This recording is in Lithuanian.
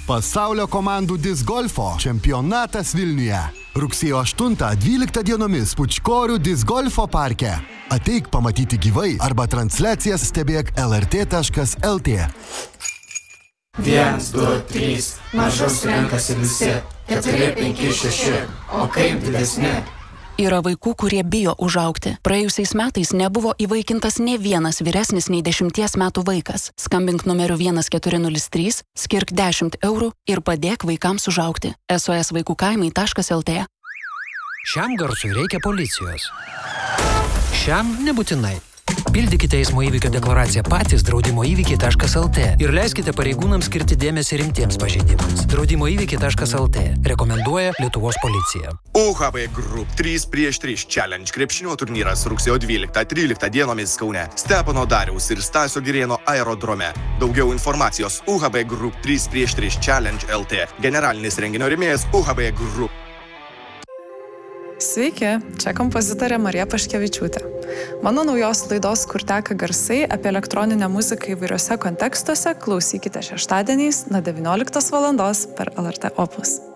Pasaulio komandų disgolfo čempionatas Vilniuje. Rugsėjo 8-12 dienomis Pučkorių disgolfo parke. Ateik pamatyti gyvai arba transliacijas stebėk lrt.lt. 1, 2, 3, mažos renkasi visi, 4, 5, 6, o kaip didesni? Yra vaikų, kurie bijo užaugti. Praėjusiais metais nebuvo įvaikintas ne vienas vyresnis nei 10 metų vaikas. Skambink numeriu 1403, skirk 10 eurų ir padėk vaikams užaugti. SOSvaikukaimai.lt. Šiam garsui reikia policijos. Šiam nebūtinai. Pildykite eismo įvykio deklaraciją patys draudimoįvykiai.lt ir leiskite pareigūnams skirti dėmesį rimtiems pažeidimams. Draudimoįvykiai.lt rekomenduoja Lietuvos policija. UHB Group 3x3 Challenge krepšinio turnyras rugsėjo 12-13 dienomis Kaune, Stepono Dariaus ir Stasio Girėno aerodrome. Daugiau informacijos UHB Group 3x3 Challenge LT. Generalinis renginio rėmėjas UHB Group. Sveiki, čia kompozitorė Marija Paškevičiūtė. Mano naujos laidos Kur teka garsai apie elektroninę muziką įvairiuose kontekstuose klausykite šeštadieniais nuo 19 val. per LRT Opus.